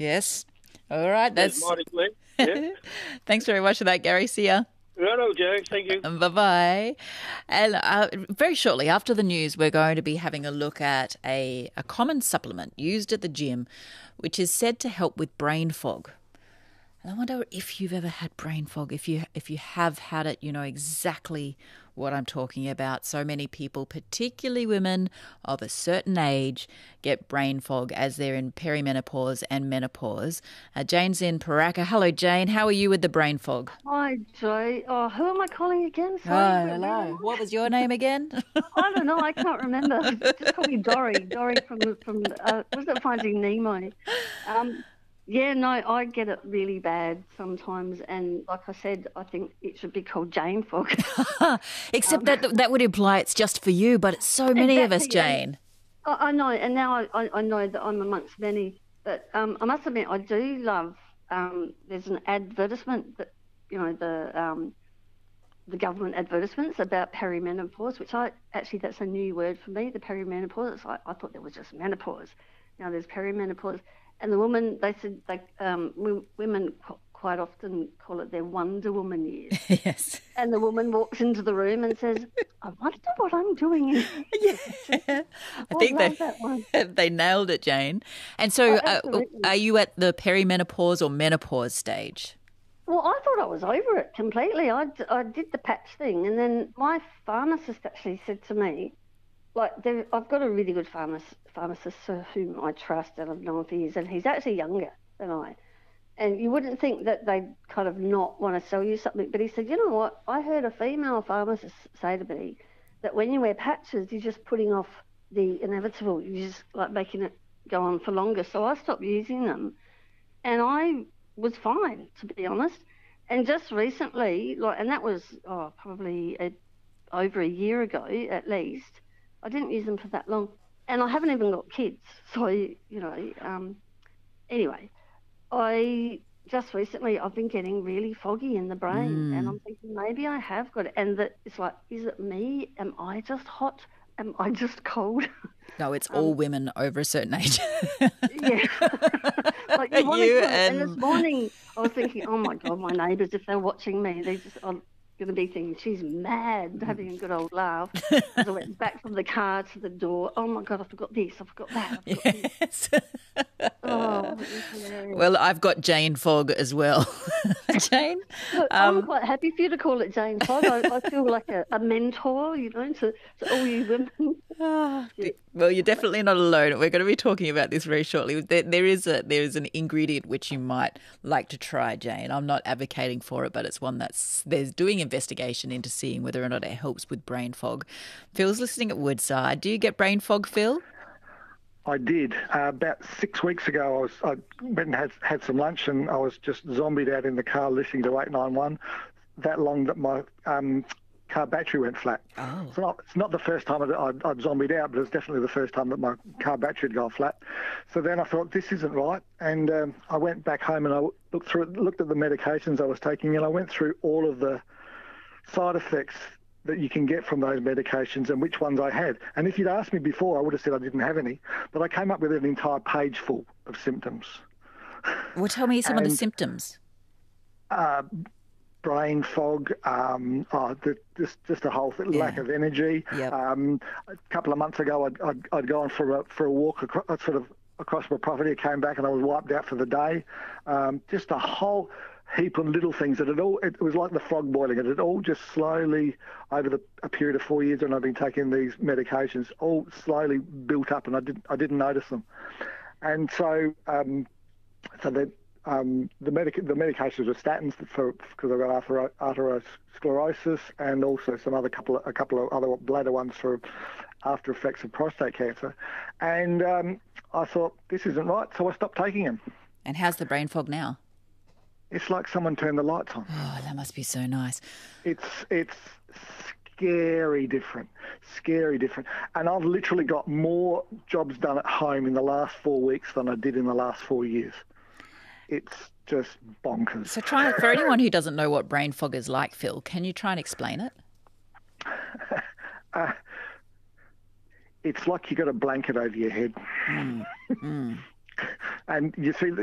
Yes. All right. That's mighty clear. Yeah. Thanks very much for that, Gary. See ya. Righto, James. Thank you. Bye-bye. And very shortly after the news, we're going to be having a look at a common supplement used at the gym, which is said to help with brain fog. And I wonder if you've ever had brain fog. If you have had it, you know exactly what I'm talking about. So many people, particularly women of a certain age, get brain fog as they're in perimenopause and menopause. Jane's in Paraka. Hello, Jane. How are you with the brain fog? Hi, Joy. Oh, who am I calling again? Sorry, hello. What was your name again? I don't know. I can't remember. Just call me Dory. Dory from was it Finding Nemo? Yeah, no, I get it really bad sometimes, and like I said, I think it should be called Jane fog. Except that would imply it's just for you, but it's so many of us, Jane. I know, and now I know that I'm amongst many, but I must admit I do love. There's an advertisement that the government advertisements about perimenopause, which that's a new word for me. The perimenopause. I thought there was just menopause. Now there's perimenopause. And the woman, they said, women quite often call it their Wonder Woman years. Yes. And the woman walks into the room and says, I wonder what I'm doing in here. Yeah. I think they nailed it, Jane. And so are you at the perimenopause or menopause stage? Well, I thought I was over it completely. I did the patch thing, and then my pharmacist actually said to me, I've got a really good pharmacist whom I trust and I've known for years, and he's actually younger than I. And you wouldn't think that they'd kind of not want to sell you something, but he said, you know what, I heard a female pharmacist say to me that when you wear patches, you're just putting off the inevitable. You're just making it go on for longer. So I stopped using them, and I was fine, to be honest. And just recently, and that was probably over a year ago at least, I didn't use them for that long, and I haven't even got kids. So, anyway, I just recently, I've been getting really foggy in the brain, and I'm thinking maybe I have got it. And that it's is it me? Am I just hot? Am I just cold? No, it's all women over a certain age. Yeah. And this morning I was thinking, oh my God, my neighbours, if they're watching me, they just... going to be thinking she's mad, having a good old laugh. As I went back from the car to the door, oh my God, I forgot this, I forgot that. Yes. Oh, well, I've got Jane fog as well. Jane? Look, I'm quite happy for you to call it Jane fog. I feel like a mentor, to all you women. Well, you're definitely not alone. We're going to be talking about this very shortly. There is an ingredient which you might like to try, Jane. I'm not advocating for it, but it's one there's doing investigation into seeing whether or not it helps with brain fog. Phil's listening at Woodside. Do you get brain fog, Phil? I did. About 6 weeks ago, I went and had some lunch, and I was just zombied out in the car listening to 891 that long that my car battery went flat. Oh. It's not the first time I'd zombied out, but it's definitely the first time that my car battery had gone flat. So then I thought, this isn't right. And I went back home and I looked at the medications I was taking, and I went through all of the side effects that you can get from those medications and which ones I had. And if you'd asked me before, I would have said I didn't have any, but I came up with an entire page full of symptoms. Well, tell me some of the symptoms. Brain fog, just a whole lack of energy. Yep. A couple of months ago, I'd gone for a walk across my property. I came back and I was wiped out for the day. Just a whole heap of little things that it was like the frog boiling. It had all just slowly, over a period of 4 years when I've been taking these medications, all slowly built up, and I didn't notice them. And so the medications were statins because I've got atherosclerosis, and also a couple of other bladder ones for after effects of prostate cancer. And I thought, this isn't right, so I stopped taking them. And how's the brain fog now? It's like someone turned the lights on. Oh, that must be so nice. It's scary different. And I've literally got more jobs done at home in the last 4 weeks than I did in the last 4 years. It's just bonkers. So for anyone who doesn't know what brain fog is like, Phil, can you try and explain it? It's like you got a blanket over your head. And you see